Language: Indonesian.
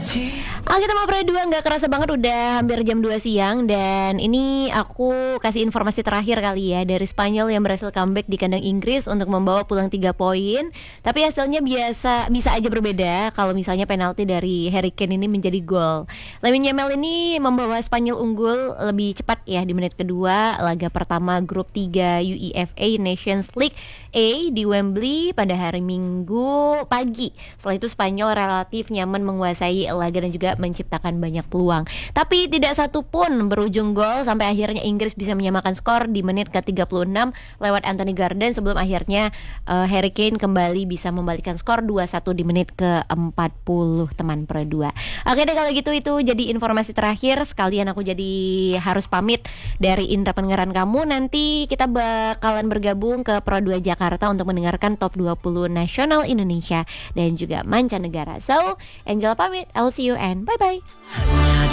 Oke, kita mau berdua nggak kerasa banget udah hampir jam 2 siang. Dan ini aku kasih informasi terakhir kali ya dari Spanyol yang berhasil comeback di kandang Inggris untuk membawa pulang 3 poin. Tapi hasilnya bisa aja berbeda kalau misalnya penalti dari Harry Kane ini menjadi gol. Lamine Yamal ini membawa Spanyol unggul lebih cepat ya di menit kedua laga pertama grup 3 UEFA Nations League A di Wembley pada hari Minggu pagi. Setelah itu Spanyol relatif nyaman menguasai laga dan juga menciptakan banyak peluang. Tapi tidak satu pun berujung gol sampai akhirnya Inggris bisa menyamakan skor di menit ke-36 lewat Anthony Gordon sebelum akhirnya Harry Kane kembali bisa membalikkan skor 2-1 di menit ke-40 teman Pro 2. Oke deh kalau gitu itu jadi informasi terakhir. Sekalian aku jadi harus pamit dari indera pendengaran kamu. Nanti kita bakalan bergabung ke Pro 2 Jakarta untuk mendengarkan top 20 nasional Indonesia dan juga mancanegara. So, Angel pamit. I'll see you and bye-bye.